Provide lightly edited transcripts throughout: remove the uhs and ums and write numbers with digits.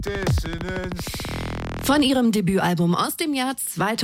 Von ihrem Debütalbum aus dem Jahr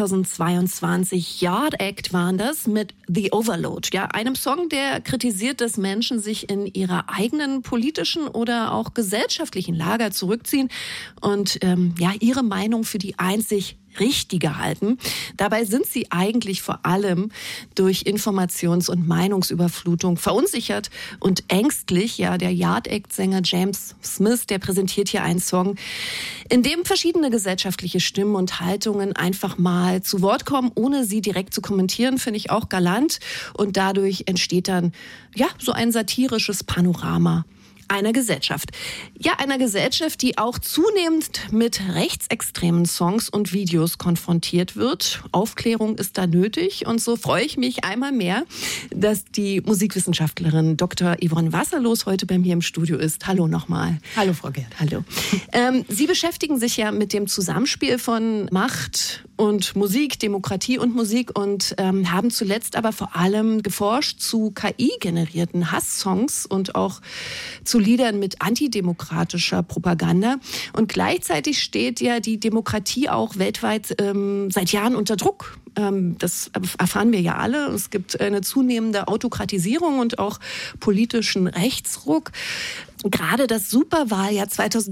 2022, Yard Act waren das, mit The Overload. Ja, einem Song, der kritisiert, dass Menschen sich in ihrer eigenen politischen oder auch gesellschaftlichen Lager zurückziehen und ihre Meinung für die einzig Richtige halten. Dabei sind sie eigentlich vor allem durch Informations- und Meinungsüberflutung verunsichert und ängstlich. Ja, der Yard Act-Sänger James Smith, der präsentiert hier einen Song, in dem verschiedene gesellschaftliche Stimmen und Haltungen einfach mal zu Wort kommen, ohne sie direkt zu kommentieren, finde ich auch galant. Und dadurch entsteht dann so ein satirisches Panorama einer Gesellschaft. Ja, einer Gesellschaft, die auch zunehmend mit rechtsextremen Songs und Videos konfrontiert wird. Aufklärung ist da nötig und so freue ich mich einmal mehr, dass die Musikwissenschaftlerin Dr. Yvonne Wasserlos heute bei mir im Studio ist. Hallo nochmal. Hallo Frau Gerd. Hallo. Sie beschäftigen sich ja mit dem Zusammenspiel von Macht und Musik, Demokratie und Musik und haben zuletzt aber vor allem geforscht zu KI-generierten Hasssongs und auch zu Liedern mit antidemokratischer Propaganda. Und gleichzeitig steht ja die Demokratie auch weltweit seit Jahren unter Druck. Das erfahren wir ja alle. Es gibt eine zunehmende Autokratisierung und auch politischen Rechtsruck. Gerade das Superwahljahr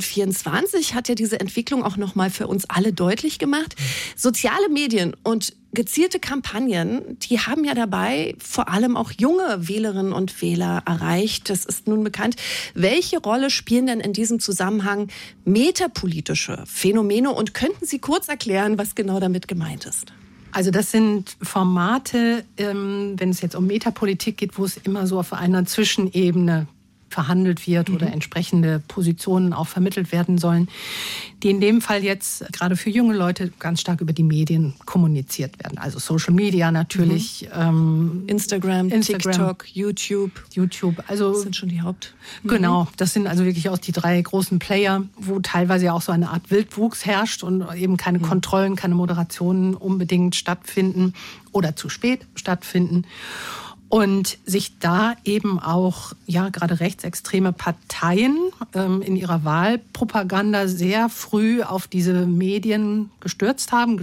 2024 hat ja diese Entwicklung auch nochmal für uns alle deutlich gemacht. Soziale Medien und gezielte Kampagnen, die haben ja dabei vor allem auch junge Wählerinnen und Wähler erreicht. Das ist nun bekannt. Welche Rolle spielen denn in diesem Zusammenhang metapolitische Phänomene? Und könnten Sie kurz erklären, was genau damit gemeint ist? Also das sind Formate, wenn es jetzt um Metapolitik geht, wo es immer so auf einer Zwischenebene verhandelt wird oder entsprechende Positionen auch vermittelt werden sollen, die in dem Fall jetzt gerade für junge Leute ganz stark über die Medien kommuniziert werden. Also Social Media natürlich. Instagram, TikTok, YouTube. Also das sind schon die Haupt. Genau, das sind also wirklich auch die drei großen Player, wo teilweise ja auch so eine Art Wildwuchs herrscht und eben keine Kontrollen, keine Moderationen unbedingt stattfinden oder zu spät stattfinden. Und sich da eben auch, gerade rechtsextreme Parteien in ihrer Wahlpropaganda sehr früh auf diese Medien gestützt haben,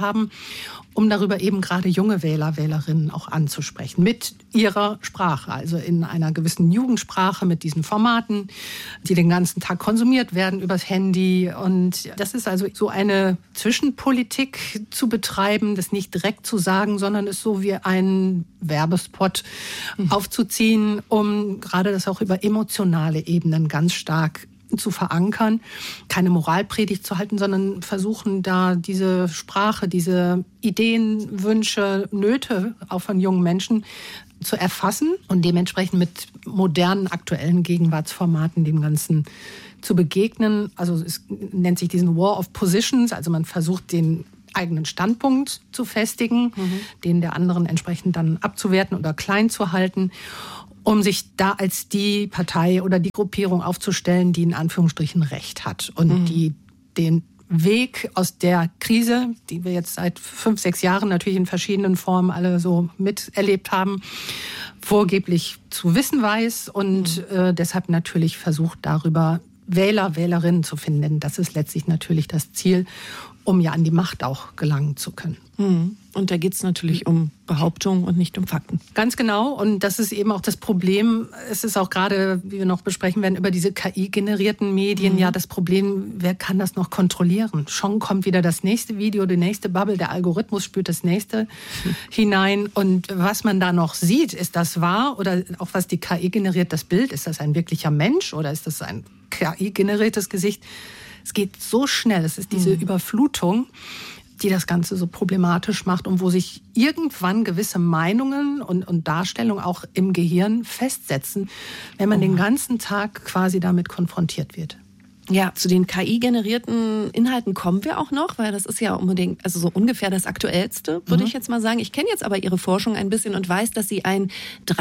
um darüber eben gerade junge Wähler, Wählerinnen auch anzusprechen. Mit ihrer Sprache, also in einer gewissen Jugendsprache, mit diesen Formaten, die den ganzen Tag konsumiert werden übers Handy. Und das ist also so eine Zwischenpolitik zu betreiben, das nicht direkt zu sagen, sondern es so wie ein Werbespot aufzuziehen, um gerade das auch über emotionale Ebenen ganz stark zu verankern, keine Moralpredigt zu halten, sondern versuchen da diese Sprache, diese Ideen, Wünsche, Nöte auch von jungen Menschen zu erfassen und dementsprechend mit modernen, aktuellen Gegenwartsformaten dem Ganzen zu begegnen. Also es nennt sich diesen War of Positions, also man versucht den eigenen Standpunkt zu festigen, den der anderen entsprechend dann abzuwerten oder klein zu halten, um sich da als die Partei oder die Gruppierung aufzustellen, die in Anführungsstrichen Recht hat und die den Weg aus der Krise, die wir jetzt seit 5-6 Jahren natürlich in verschiedenen Formen alle so miterlebt haben, vorgeblich zu wissen weiß und deshalb natürlich versucht, darüber Wähler, Wählerinnen zu finden. Denn das ist letztlich natürlich das Ziel, um ja an die Macht auch gelangen zu können. Und da geht es natürlich um Behauptungen und nicht um Fakten. Ganz genau. Und das ist eben auch das Problem. Es ist auch gerade, wie wir noch besprechen werden, über diese KI-generierten Medien, das Problem, wer kann das noch kontrollieren? Schon kommt wieder das nächste Video, die nächste Bubble, der Algorithmus spürt das nächste hinein. Und was man da noch sieht, ist das wahr? Oder auch was die KI generiert, das Bild, ist das ein wirklicher Mensch oder ist das ein KI-generiertes Gesicht? Es geht so schnell, es ist diese Überflutung, die das Ganze so problematisch macht und wo sich irgendwann gewisse Meinungen und Darstellungen auch im Gehirn festsetzen, wenn man den ganzen Tag quasi damit konfrontiert wird. Ja, zu den KI-generierten Inhalten kommen wir auch noch, weil das ist ja unbedingt, also so ungefähr das Aktuellste, würde ich jetzt mal sagen. Ich kenne jetzt aber Ihre Forschung ein bisschen und weiß, dass Sie ein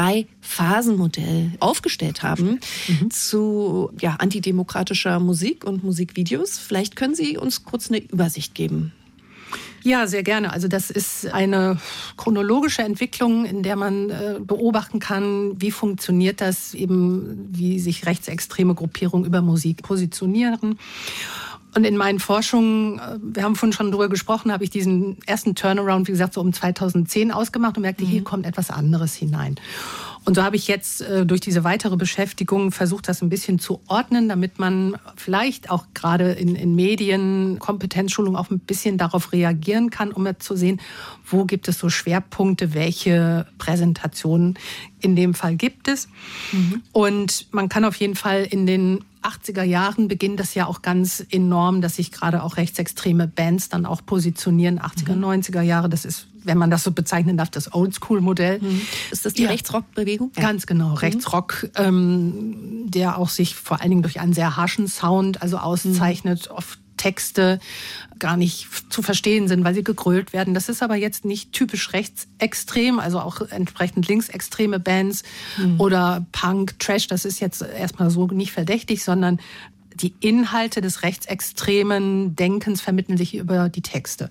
3-Phasen-Modell aufgestellt haben zu antidemokratischer Musik und Musikvideos. Vielleicht können Sie uns kurz eine Übersicht geben. Ja, sehr gerne. Also das ist eine chronologische Entwicklung, in der man beobachten kann, wie funktioniert das eben, wie sich rechtsextreme Gruppierungen über Musik positionieren. Und in meinen Forschungen, wir haben vorhin schon drüber gesprochen, habe ich diesen ersten Turnaround, wie gesagt, so um 2010 ausgemacht und merkte, hier kommt etwas anderes hinein. Und so habe ich jetzt durch diese weitere Beschäftigung versucht, das ein bisschen zu ordnen, damit man vielleicht auch gerade in Medien, Kompetenzschulung auch ein bisschen darauf reagieren kann, um zu sehen, wo gibt es so Schwerpunkte, welche Präsentationen in dem Fall gibt es. Und man kann auf jeden Fall in den 80er Jahren beginnt das ja auch ganz enorm, dass sich gerade auch rechtsextreme Bands dann auch positionieren. 80er, 90er Jahre, das ist, wenn man das so bezeichnen darf, das Oldschool-Modell. Ist das die Rechtsrock-Bewegung? Ganz genau, Rechtsrock, der auch sich vor allen Dingen durch einen sehr harschen Sound also auszeichnet, oft Texte gar nicht zu verstehen sind, weil sie gegrölt werden. Das ist aber jetzt nicht typisch rechtsextrem, also auch entsprechend linksextreme Bands oder Punk, Trash, das ist jetzt erstmal so nicht verdächtig, sondern die Inhalte des rechtsextremen Denkens vermitteln sich über die Texte.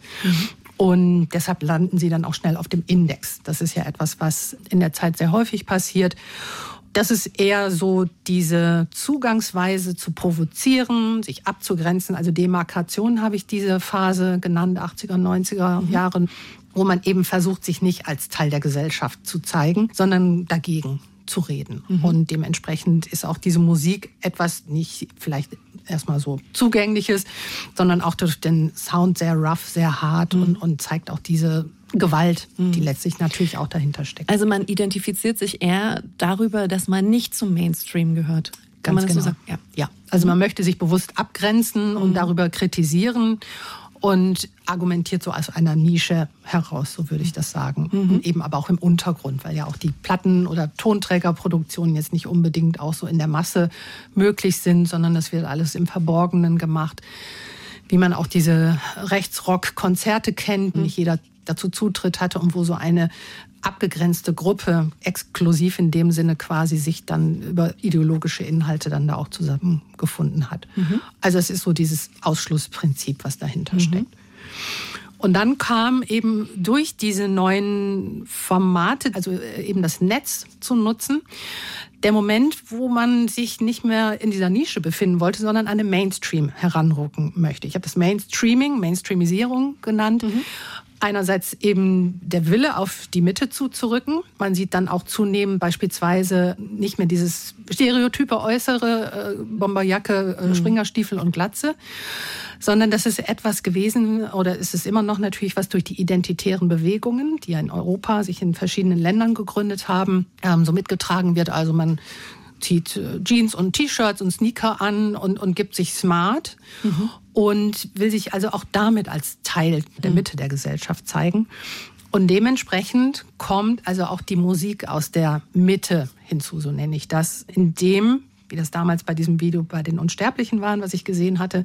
Und deshalb landen sie dann auch schnell auf dem Index. Das ist ja etwas, was in der Zeit sehr häufig passiert. Das ist eher so diese Zugangsweise zu provozieren, sich abzugrenzen. Also Demarkation habe ich diese Phase genannt, 80er, 90er Jahre, wo man eben versucht, sich nicht als Teil der Gesellschaft zu zeigen, sondern dagegen zu reden. Und dementsprechend ist auch diese Musik etwas nicht vielleicht erstmal so Zugängliches, sondern auch durch den Sound sehr rough, sehr hart und zeigt auch diese Gewalt, die letztlich natürlich auch dahinter steckt. Also man identifiziert sich eher darüber, dass man nicht zum Mainstream gehört. Kann man das so sagen? Ja. Also man möchte sich bewusst abgrenzen und darüber kritisieren und argumentiert so aus einer Nische heraus, so würde ich das sagen. Und eben aber auch im Untergrund, weil ja auch die Platten- oder Tonträgerproduktionen jetzt nicht unbedingt auch so in der Masse möglich sind, sondern das wird alles im Verborgenen gemacht. Wie man auch diese Rechtsrock-Konzerte kennt, nicht jeder dazu Zutritt hatte und wo so eine abgegrenzte Gruppe exklusiv in dem Sinne quasi sich dann über ideologische Inhalte dann da auch zusammengefunden hat. Also es ist so dieses Ausschlussprinzip, was dahinter steckt. Und dann kam eben durch diese neuen Formate, also eben das Netz zu nutzen, der Moment, wo man sich nicht mehr in dieser Nische befinden wollte, sondern an den Mainstream heranrücken möchte. Ich habe das Mainstreamisierung genannt. Einerseits eben der Wille, auf die Mitte zuzurücken. Man sieht dann auch zunehmend beispielsweise nicht mehr dieses stereotype Äußere, Bomberjacke, Springerstiefel und Glatze, sondern das ist etwas gewesen, oder ist es immer noch natürlich was durch die identitären Bewegungen, die ja in Europa sich in verschiedenen Ländern gegründet haben, so mitgetragen wird. Also man zieht Jeans und T-Shirts und Sneaker an und gibt sich smart und will sich also auch damit als Teil der Mitte der Gesellschaft zeigen. Und dementsprechend kommt also auch die Musik aus der Mitte hinzu, so nenne ich das, indem, wie das damals bei diesem Video bei den Unsterblichen waren, was ich gesehen hatte,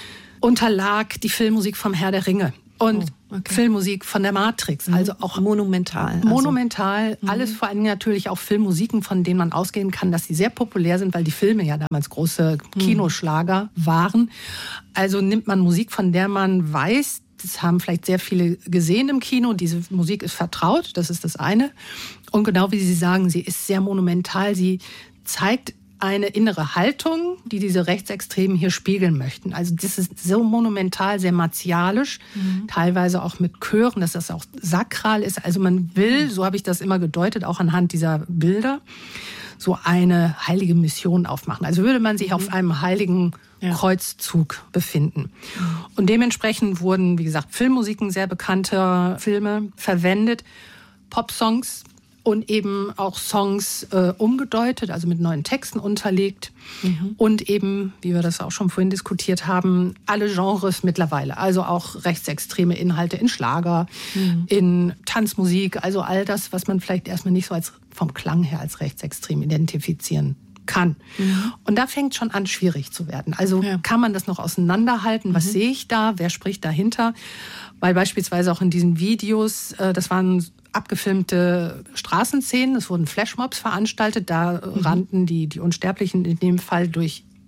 unterlag die Filmmusik vom Herr der Ringe. Und Filmmusik von der Matrix, also auch monumental. Monumental, alles vor allem natürlich auch Filmmusiken, von denen man ausgehen kann, dass sie sehr populär sind, weil die Filme ja damals große Kinoschlager waren. Also nimmt man Musik, von der man weiß, das haben vielleicht sehr viele gesehen im Kino, diese Musik ist vertraut, das ist das eine. Und genau wie Sie sagen, sie ist sehr monumental, sie zeigt eine innere Haltung, die diese Rechtsextremen hier spiegeln möchten. Also das ist so monumental, sehr martialisch, teilweise auch mit Chören, dass das auch sakral ist. Also man will, so habe ich das immer gedeutet, auch anhand dieser Bilder, so eine heilige Mission aufmachen. Also würde man sich auf einem heiligen Kreuzzug befinden. Und dementsprechend wurden, wie gesagt, Filmmusiken sehr bekannter Filme verwendet, Popsongs, und eben auch Songs umgedeutet, also mit neuen Texten unterlegt. Und eben, wie wir das auch schon vorhin diskutiert haben, alle Genres mittlerweile. Also auch rechtsextreme Inhalte in Schlager, in Tanzmusik. Also all das, was man vielleicht erstmal nicht so als vom Klang her als rechtsextrem identifizieren kann. Und da fängt schon an, schwierig zu werden. Also kann man das noch auseinanderhalten? Was sehe ich da? Wer spricht dahinter? Weil beispielsweise auch in diesen Videos, das waren abgefilmte Straßenszenen, es wurden Flashmobs veranstaltet, da rannten die Unsterblichen in dem Fall durch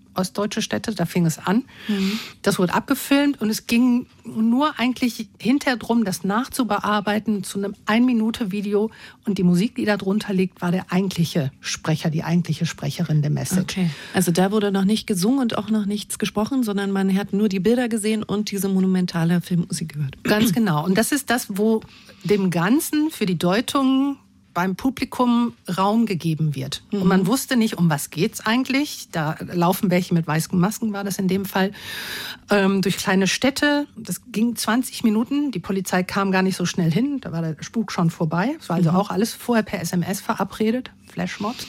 ostdeutsche Städte, da fing es an. Das wurde abgefilmt und es ging nur eigentlich hinterher drum, das nachzubearbeiten zu einem 1-Minute-Video und die Musik, die da drunter liegt, war der eigentliche Sprecher, die eigentliche Sprecherin der Message. Okay. Also da wurde noch nicht gesungen und auch noch nichts gesprochen, sondern man hat nur die Bilder gesehen und diese monumentale Filmmusik gehört. Ganz genau. Und das ist das, wo dem Ganzen für die Deutung beim Publikum Raum gegeben wird. Und man wusste nicht, um was geht's eigentlich. Da laufen welche mit weißen Masken, war das in dem Fall, durch kleine Städte. Das ging 20 Minuten. Die Polizei kam gar nicht so schnell hin. Da war der Spuk schon vorbei. Es war also auch alles vorher per SMS verabredet, Flashmobs.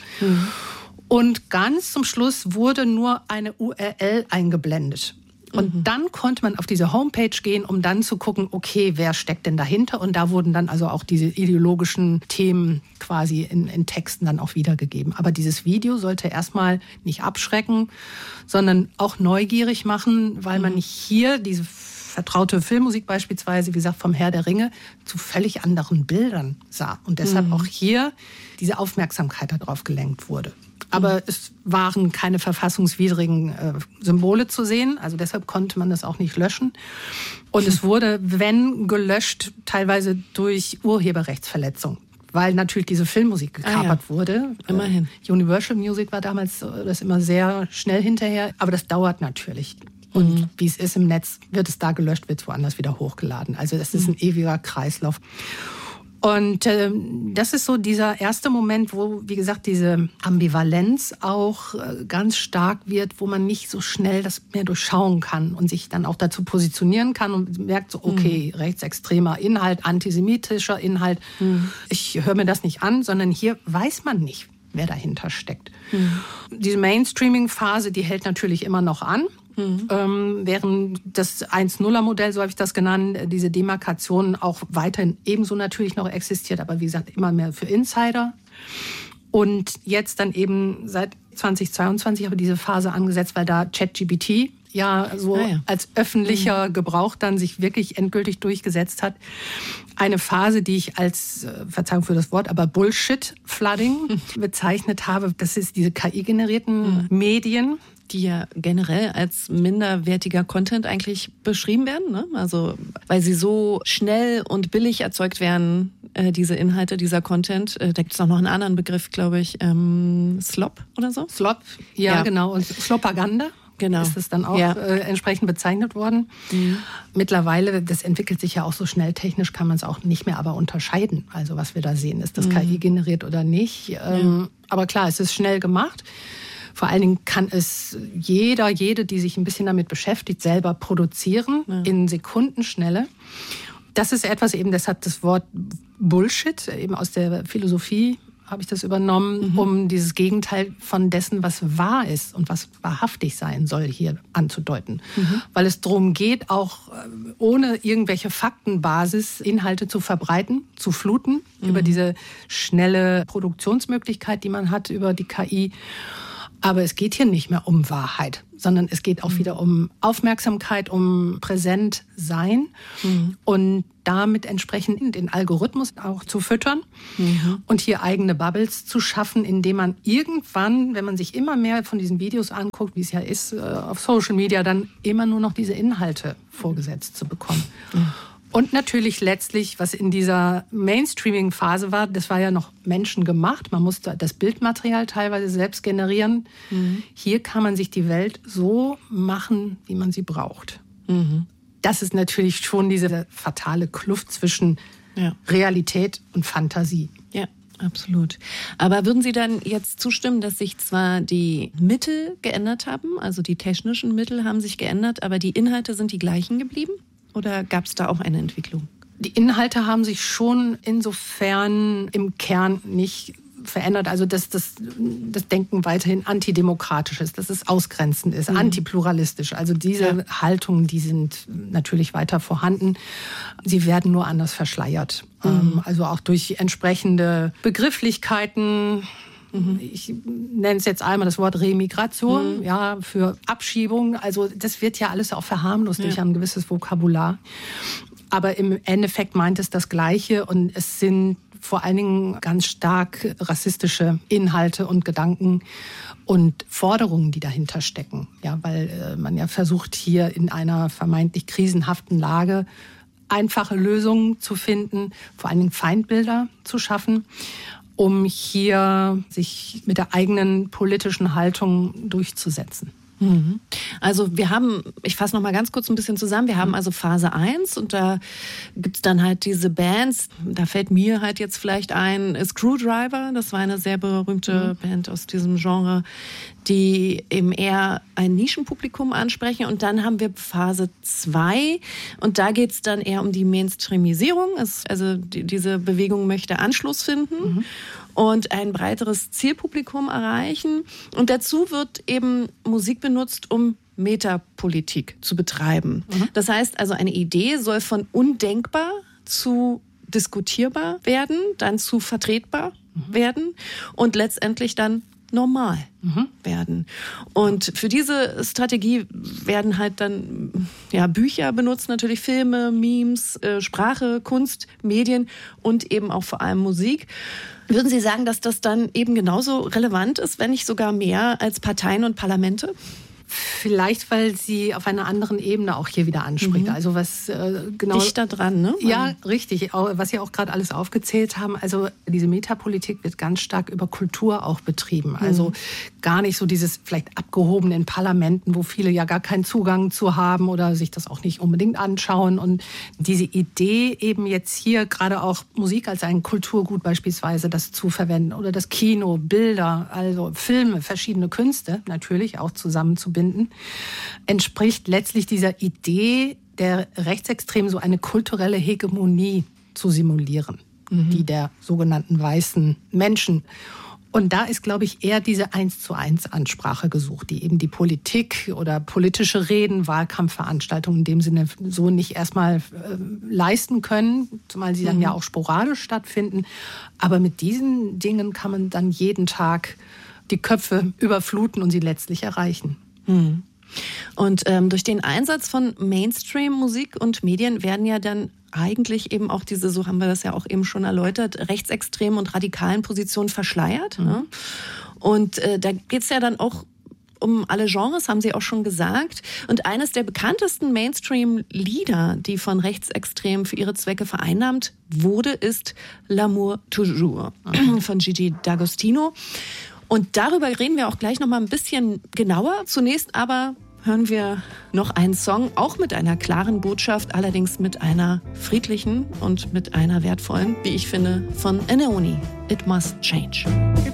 Und ganz zum Schluss wurde nur eine URL eingeblendet. Und dann konnte man auf diese Homepage gehen, um dann zu gucken, okay, wer steckt denn dahinter? Und da wurden dann also auch diese ideologischen Themen quasi in Texten dann auch wiedergegeben. Aber dieses Video sollte erstmal nicht abschrecken, sondern auch neugierig machen, weil man hier diese vertraute Filmmusik beispielsweise, wie gesagt, vom Herr der Ringe, zu völlig anderen Bildern sah. Und deshalb auch hier diese Aufmerksamkeit darauf gelenkt wurde. Aber es waren keine verfassungswidrigen Symbole zu sehen. Also deshalb konnte man das auch nicht löschen. Und es wurde, wenn gelöscht, teilweise durch Urheberrechtsverletzung. Weil natürlich diese Filmmusik gekapert wurde. Immerhin. Universal Music war damals das immer sehr schnell hinterher. Aber das dauert natürlich. Und wie es ist im Netz, wird es da gelöscht, wird es woanders wieder hochgeladen. Also es ist ein ewiger Kreislauf. Und das ist so dieser erste Moment, wo, wie gesagt, diese Ambivalenz auch ganz stark wird, wo man nicht so schnell das mehr durchschauen kann und sich dann auch dazu positionieren kann und merkt so, okay, rechtsextremer Inhalt, antisemitischer Inhalt. Ich höre mir das nicht an, sondern hier weiß man nicht, wer dahinter steckt. Diese Mainstreaming-Phase, die hält natürlich immer noch an. Während das 1-0er-Modell, so habe ich das genannt, diese Demarkation auch weiterhin ebenso natürlich noch existiert, aber wie gesagt, immer mehr für Insider. Und jetzt dann eben seit 2022 habe ich diese Phase angesetzt, weil da ChatGPT als öffentlicher Gebrauch dann sich wirklich endgültig durchgesetzt hat. Eine Phase, die ich als, Verzeihung für das Wort, aber Bullshit-Flooding bezeichnet habe. Das ist diese KI-generierten Medien, die ja generell als minderwertiger Content eigentlich beschrieben werden, ne? Also weil sie so schnell und billig erzeugt werden, diese Inhalte, dieser Content. Da gibt es auch noch einen anderen Begriff, glaube ich, Slop oder so? Slop, ja. Genau. Und Slopaganda. Genau. Ist es dann auch entsprechend bezeichnet worden. Mittlerweile, das entwickelt sich ja auch so schnell, technisch kann man es auch nicht mehr aber unterscheiden. Also was wir da sehen, ist das KI generiert oder nicht. Aber klar, es ist schnell gemacht. Vor allen Dingen kann es jede, die sich ein bisschen damit beschäftigt, selber produzieren in Sekundenschnelle. Das ist etwas eben, das hat das Wort Bullshit, eben aus der Philosophie habe ich das übernommen, um dieses Gegenteil von dessen, was wahr ist und was wahrhaftig sein soll, hier anzudeuten. Weil es darum geht, auch ohne irgendwelche Faktenbasis Inhalte zu verbreiten, zu fluten, über diese schnelle Produktionsmöglichkeit, die man hat, über die KI. Aber es geht hier nicht mehr um Wahrheit, sondern es geht auch wieder um Aufmerksamkeit, um Präsentsein und damit entsprechend den Algorithmus auch zu füttern und hier eigene Bubbles zu schaffen, indem man irgendwann, wenn man sich immer mehr von diesen Videos anguckt, wie es ja ist, auf Social Media, dann immer nur noch diese Inhalte vorgesetzt zu bekommen. Und natürlich letztlich, was in dieser Mainstreaming-Phase war, das war ja noch menschengemacht. Man musste das Bildmaterial teilweise selbst generieren. Hier kann man sich die Welt so machen, wie man sie braucht. Das ist natürlich schon diese fatale Kluft zwischen Realität und Fantasie. Ja, absolut. Aber würden Sie dann jetzt zustimmen, dass sich zwar die Mittel geändert haben, also die technischen Mittel haben sich geändert, aber die Inhalte sind die gleichen geblieben? Oder gab es da auch eine Entwicklung? Die Inhalte haben sich schon insofern im Kern nicht verändert. Also dass das Denken weiterhin antidemokratisch ist, dass es ausgrenzend ist, antipluralistisch. Also diese Haltungen, die sind natürlich weiter vorhanden. Sie werden nur anders verschleiert. Also auch durch entsprechende Begrifflichkeiten. Ich nenne es jetzt einmal das Wort Remigration, für Abschiebung. Also das wird ja alles auch verharmlost durch ein gewisses Vokabular. Aber im Endeffekt meint es das Gleiche und es sind vor allen Dingen ganz stark rassistische Inhalte und Gedanken und Forderungen, die dahinter stecken. Ja, weil man ja versucht, hier in einer vermeintlich krisenhaften Lage einfache Lösungen zu finden, vor allen Dingen Feindbilder zu schaffen, um hier sich mit der eigenen politischen Haltung durchzusetzen. Also wir haben, ich fasse noch mal ganz kurz ein bisschen zusammen, wir haben also Phase 1 und da gibt's dann halt diese Bands, da fällt mir halt jetzt vielleicht ein Screwdriver, das war eine sehr berühmte Band aus diesem Genre, die eben eher ein Nischenpublikum ansprechen. Und dann haben wir Phase 2 und da geht's dann eher um die Mainstreamisierung, also diese Bewegung möchte Anschluss finden. Und ein breiteres Zielpublikum erreichen. Und dazu wird eben Musik benutzt, um Metapolitik zu betreiben. Das heißt also, eine Idee soll von undenkbar zu diskutierbar werden, dann zu vertretbar werden und letztendlich dann normal werden. Und für diese Strategie werden halt dann Bücher benutzt, natürlich Filme, Memes, Sprache, Kunst, Medien und eben auch vor allem Musik. Würden Sie sagen, dass das dann eben genauso relevant ist, wenn nicht sogar mehr als Parteien und Parlamente? Vielleicht, weil sie auf einer anderen Ebene auch hier wieder anspricht. Also was genau dichter dran, ne? Ja, richtig. Was Sie auch gerade alles aufgezählt haben. Also diese Metapolitik wird ganz stark über Kultur auch betrieben. Also gar nicht so dieses vielleicht abgehobene in Parlamenten, wo viele ja gar keinen Zugang zu haben oder sich das auch nicht unbedingt anschauen. Und diese Idee eben jetzt hier gerade auch Musik als ein Kulturgut beispielsweise das zu verwenden oder das Kino, Bilder, also Filme, verschiedene Künste natürlich auch zusammenzubinden, entspricht letztlich dieser Idee der Rechtsextremen, so eine kulturelle Hegemonie zu simulieren, die der sogenannten weißen Menschen. Und da ist, glaube ich, eher diese 1:1 Ansprache gesucht, die eben die Politik oder politische Reden, Wahlkampfveranstaltungen in dem Sinne so nicht erstmal leisten können, zumal sie dann ja auch sporadisch stattfinden. Aber mit diesen Dingen kann man dann jeden Tag die Köpfe überfluten und sie letztlich erreichen. Und durch den Einsatz von Mainstream-Musik und Medien werden ja dann eigentlich eben auch diese, so haben wir das ja auch eben schon erläutert, rechtsextremen und radikalen Positionen verschleiert. Ne? Und da geht's ja dann auch um alle Genres, haben Sie auch schon gesagt. Und eines der bekanntesten Mainstream-Lieder, die von Rechtsextremen für ihre Zwecke vereinnahmt wurde, ist L'amour toujours von Gigi D'Agostino. Und darüber reden wir auch gleich noch mal ein bisschen genauer. Zunächst aber hören wir noch einen Song, auch mit einer klaren Botschaft, allerdings mit einer friedlichen und mit einer wertvollen, wie ich finde, von Eneoni. It Must Change.